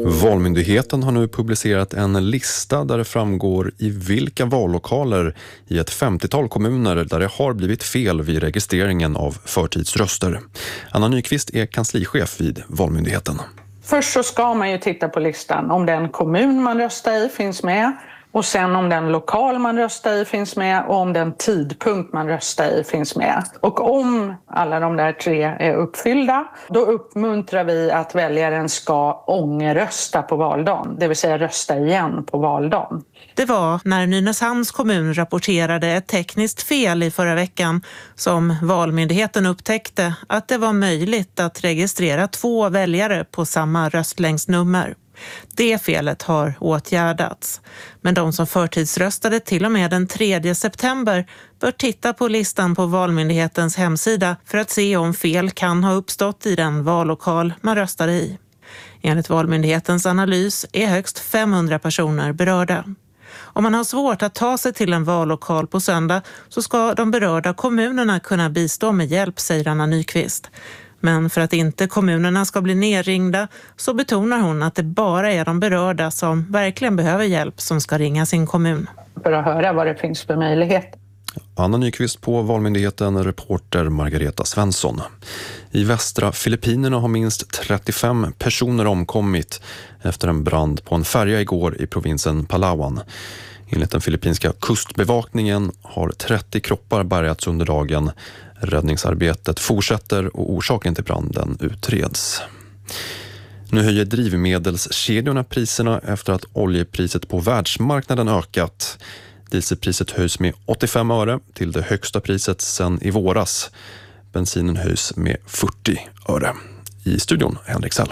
Valmyndigheten har nu publicerat en lista där det framgår i vilka vallokaler i ett 50-tal kommuner där det har blivit fel vid registreringen av förtidsröster. Anna Nyqvist är kanslichef vid Valmyndigheten. Först så ska man ju titta på listan om den kommun man röstar i finns med. Och sen om den lokal man röstar i finns med och om den tidpunkt man röstar i finns med. Och om alla de där tre är uppfyllda, då uppmuntrar vi att väljaren ska ångerrösta på valdagen. Det vill säga rösta igen på valdagen. Det var när Nynäshamns kommun rapporterade ett tekniskt fel i förra veckan som Valmyndigheten upptäckte att det var möjligt att registrera 2 väljare på samma röstlängdsnummer. Det felet har åtgärdats. Men de som förtidsröstade till och med den 3 september bör titta på listan på Valmyndighetens hemsida för att se om fel kan ha uppstått i den vallokal man röstade i. Enligt Valmyndighetens analys är högst 500 personer berörda. Om man har svårt att ta sig till en vallokal på söndag så ska de berörda kommunerna kunna bistå med hjälp, säger Anna Nyqvist. Men för att inte kommunerna ska bli nerringda så betonar hon att det bara är de berörda som verkligen behöver hjälp som ska ringa sin kommun. För att höra vad det finns för möjlighet. Anna Nyqvist på Valmyndigheten, reporter Margareta Svensson. I västra Filippinerna har minst 35 personer omkommit efter en brand på en färja igår i provinsen Palawan. Enligt den filippinska kustbevakningen har 30 kroppar bärgats under dagen. Räddningsarbetet fortsätter och orsaken till branden utreds. Nu höjer drivmedelskedjorna priserna efter att oljepriset på världsmarknaden ökat. Dieselpriset höjs med 85 öre till det högsta priset sedan i våras. Bensinen höjs med 40 öre. I studion Henrik Säll.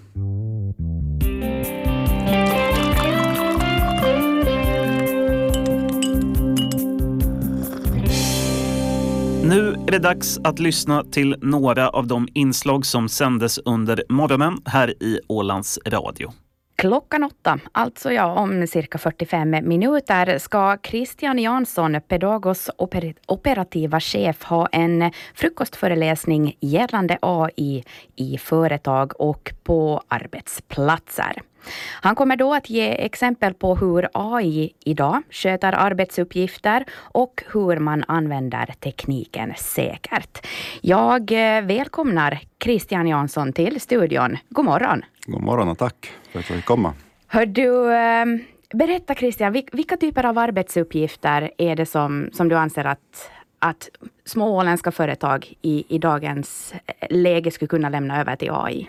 Nu är det dags att lyssna till några av de inslag som sändes under morgonen här i Ålands Radio. Klockan 8, alltså om cirka 45 minuter, ska Christian Jansson, Pedagos operativa chef, ha en frukostföreläsning gällande AI i företag och på arbetsplatser. Han kommer då att ge exempel på hur AI idag sköter arbetsuppgifter och hur man använder tekniken säkert. Jag välkomnar Christian Jansson till studion. God morgon. God morgon och tack för att jag fick komma. Hör du, berätta Christian, vilka typer av arbetsuppgifter är det som du anser att små åländska företag i dagens läge skulle kunna lämna över till AI?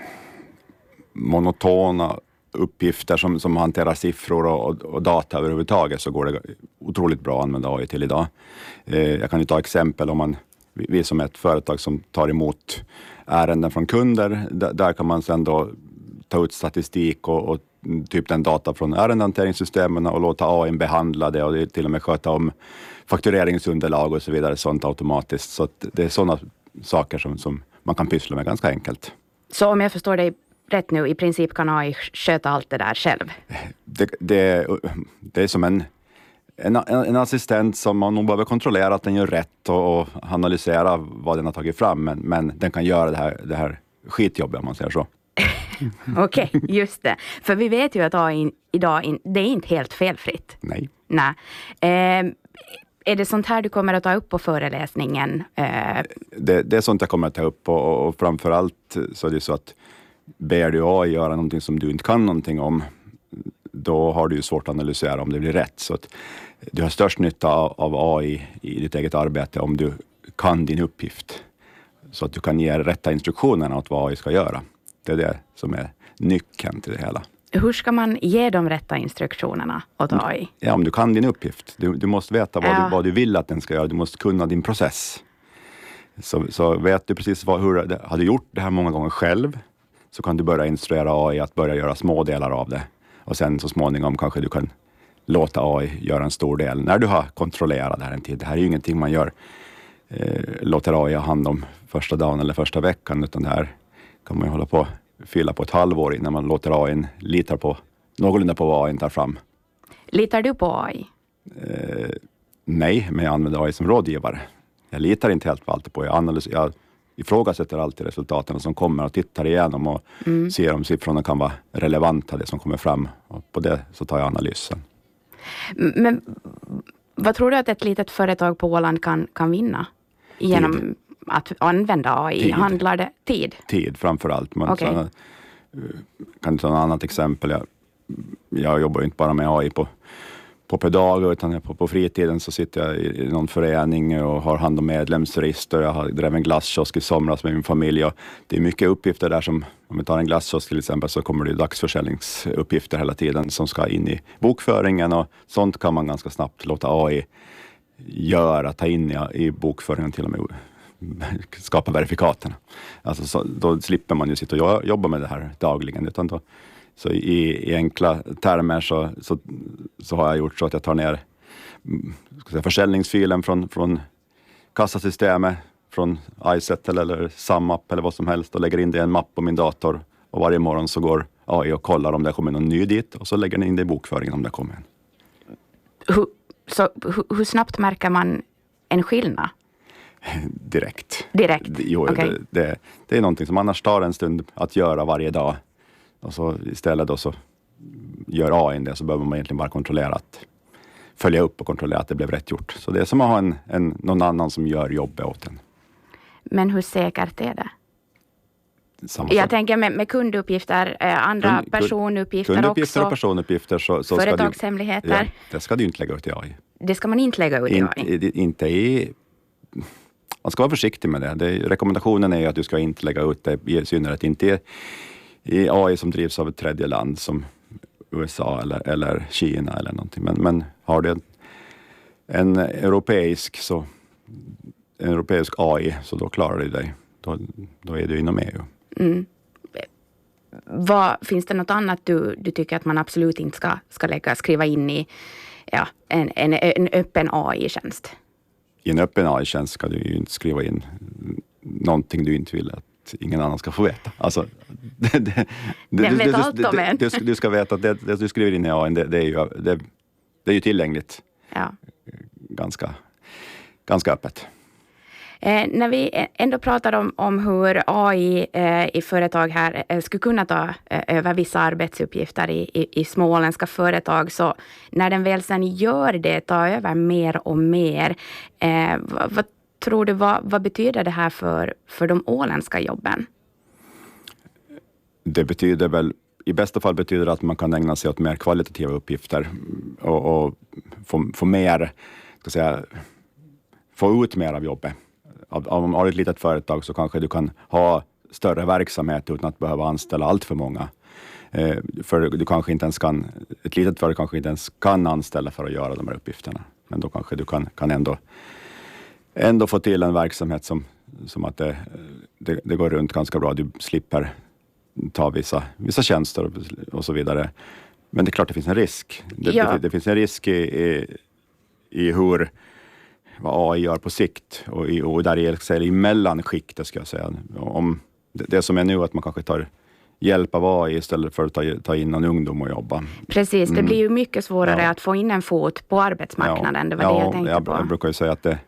Monotona uppgifter som hanterar siffror och data överhuvudtaget, så går det otroligt bra att använda AI till idag. Jag kan ju ta exempel om vi som ett företag som tar emot ärenden från kunder, där kan man sedan då ta ut statistik och typ den data från ärendehanteringssystemen och låta AI behandla det, och det till och med sköta om faktureringsunderlag och så vidare, sånt automatiskt. Så att det är sådana saker som man kan pyssla med ganska enkelt. Så om jag förstår dig rätt nu, i princip kan AI sköta allt det där själv? Det är som en assistent som man nog behöver kontrollera att den gör rätt och analysera vad den har tagit fram. Men den kan göra det här skitjobbet, om man säger så. Okej, just det. För vi vet ju att AI idag, det är inte helt felfritt. Nej. Är det sånt här du kommer att ta upp på föreläsningen? Det är sånt jag kommer att ta upp, och framförallt så är det så att ber du AI göra någonting som du inte kan någonting om, då har du ju svårt att analysera om det blir rätt. Så att du har störst nytta av AI i ditt eget arbete om du kan din uppgift, så att du kan ge rätta instruktionerna åt vad AI ska göra. Det är det som är nyckeln till det hela. Hur ska man ge de rätta instruktionerna åt AI? Ja, om du kan din uppgift. Du måste veta vad du vill att den ska göra. Du måste kunna din process. Så vet du precis har du gjort det här många gånger själv, så kan du börja instruera AI att börja göra små delar av det. Och sen så småningom kanske du kan låta AI göra en stor del när du har kontrollerat det här en tid. Det här är ju ingenting man gör, låter AI ha hand om första dagen eller första veckan, utan det här kan man ju hålla på fylla på ett halvår innan man låter AI lita på någorlunda på vad AI tar fram. Litar du på AI? Nej, men jag använder AI som rådgivare. Jag litar inte helt på allt på. Jag ifrågasätter alltid resultaten som kommer och tittar igenom och ser om siffrorna kan vara relevanta, det som kommer fram. Och på det så tar jag analysen. Men vad tror du att ett litet företag på Åland kan vinna genom att använda AI? Tid. Handlar det tid? Tid framför allt. Okay. Kan ta ett annat exempel. Jag jobbar ju inte bara med AI på per dag, utan på fritiden så sitter jag i någon förening och har hand om medlemsregister. Jag har drev en glasskiosk i somras med min familj. Och det är mycket uppgifter där som, om vi tar en glasskiosk till exempel, så kommer det dagsförsäljningsuppgifter hela tiden som ska in i bokföringen, och sånt kan man ganska snabbt låta AI göra, ta in i bokföringen, till och med skapa verifikaten. Alltså då slipper man ju sitta och jobba med det här dagligen, utan då, så i enkla termer så har jag gjort så att jag tar ner försäljningsfilen från kassasystemet, från iSettle eller SumUp eller vad som helst, och lägger in det i en mapp på min dator, och varje morgon så går AI och kollar om det kommer någon ny dit, och så lägger den in det i bokföringen om det kommer en. Hur snabbt märker man en skillnad? Direkt. Jo, Okay. Det är någonting som annars tar en stund att göra varje dag. Och så istället då så gör AI det, så behöver man egentligen bara följa upp och kontrollera att det blev rätt gjort. Så det är som att ha någon annan som gör jobbet åt en. Men hur säkert är det? Jag tänker med kunduppgifter, andra personuppgifter kunduppgifter också. Och personuppgifter så företagshemligheter. Det ska du inte lägga ut i AI. Det ska man inte lägga ut i AI? Man ska vara försiktig med det. Rekommendationen är att du ska inte lägga ut det, i synnerhet inte i AI som drivs av ett tredje land som USA eller Kina eller någonting. Men har du en europeisk AI, så då klarar du dig. Då är du inom EU. Finns det något annat du tycker att man absolut inte ska skriva in i en öppen AI-tjänst? I en öppen AI-tjänst ska du ju inte skriva in någonting du inte vill att ingen annan ska få veta. Alltså, du ska veta att det du skriver in i AI, det är ju tillgängligt. Ja. Ganska öppet. När vi ändå pratar om hur AI i företag här skulle kunna ta över vissa arbetsuppgifter i småländska företag, så när den väl sen gör det, ta över mer och mer, vad tror du, vad betyder det här för de åländska jobben? Det betyder väl, i bästa fall betyder det att man kan ägna sig åt mer kvalitativa uppgifter och få mer, få ut mer av jobbet. Om du har ett litet företag så kanske du kan ha större verksamhet utan att behöva anställa allt för många. För du kanske inte ens ett litet företag kanske inte ens kan anställa för att göra de här uppgifterna. Men då kanske du kan ändå få till en verksamhet som att det går runt ganska bra. Du slipper ta vissa tjänster och så vidare. Men det är klart det finns en risk. Det finns en risk i vad AI gör på sikt och där är i mellanskiktet, ska jag säga. Om det som är nu att man kanske tar hjälp av AI istället för att ta in någon ungdom och jobba. Precis, det blir ju mycket svårare att få in en fot på arbetsmarknaden. Det var det jag tänkte på. Jag brukar ju säga att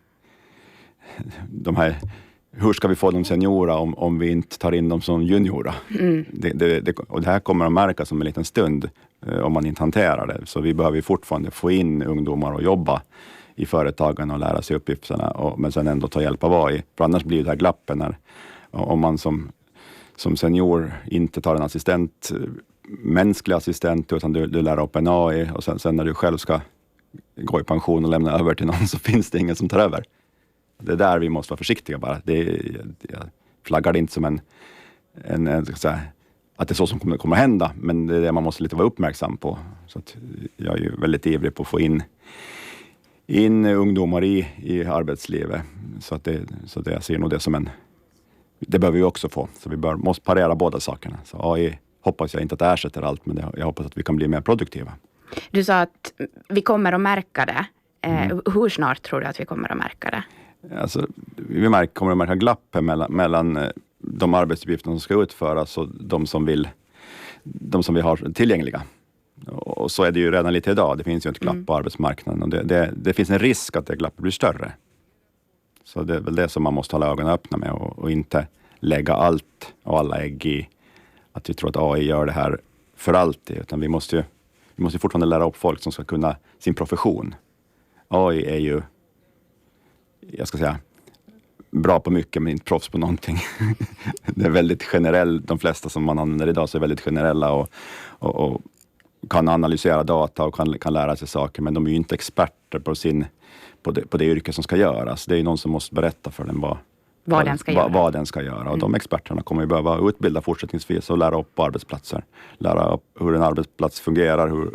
hur ska vi få dem seniora om vi inte tar in dem som juniora? Och det här kommer att märkas om en liten stund om man inte hanterar det. Så vi behöver fortfarande få in ungdomar och jobba i företagen och lära sig uppgifterna, men sen ändå ta hjälp av AI. För annars blir det här glappen om man som senior inte tar en mänsklig assistent, utan du lär upp en AI, och sen när du själv ska gå i pension och lämna över till någon, så finns det ingen som tar över. Det är där vi måste vara försiktiga bara. Jag flaggar det inte som att det är så som kommer att hända, men det är det man måste lite vara uppmärksam på. Så att jag är ju väldigt ivrig på att få in ungdomar i arbetslivet. Så jag ser nog det som det behöver vi också få. Så vi måste parera båda sakerna. Så AI hoppas jag inte att det ersätter allt, men jag hoppas att vi kan bli mer produktiva. Du sa att vi kommer att märka det. Hur snart tror du att vi kommer att märka det? Alltså, kommer att märka glapp mellan de arbetsuppgifter som ska utföras och de som vi har tillgängliga. Och så är det ju redan lite idag. Det finns ju ett glapp på arbetsmarknaden. Och det finns en risk att det glappet blir större. Så det är väl det som man måste hålla ögonen öppna med och inte lägga allt och alla ägg i att vi tror att AI gör det här för alltid. Utan vi måste fortfarande lära upp folk som ska kunna sin profession. AI är ju, jag ska säga, bra på mycket men inte proffs på någonting. Det är väldigt generell, de flesta som man använder idag så är väldigt generella och kan analysera data och kan lära sig saker, men de är ju inte experter på det yrke som ska göras. Det är ju någon som måste berätta för den vad den ska göra. Och de experterna kommer ju behöva utbilda fortsättningsvis och lära upp på arbetsplatser. Lära upp hur en arbetsplats fungerar,